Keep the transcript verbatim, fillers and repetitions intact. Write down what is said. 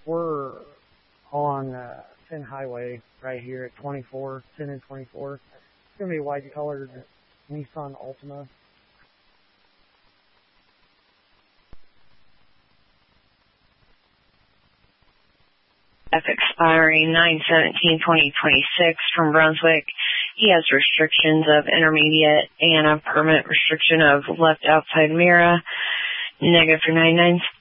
We're on uh, Finn Highway right here at twenty-four, ten and twenty-four. It's going to be a white-colored Nissan Altima. F expiring nine seventeen twenty twenty-six from Brunswick. He has restrictions of intermediate and a permanent restriction of left outside mirror. Negative for ninety-nine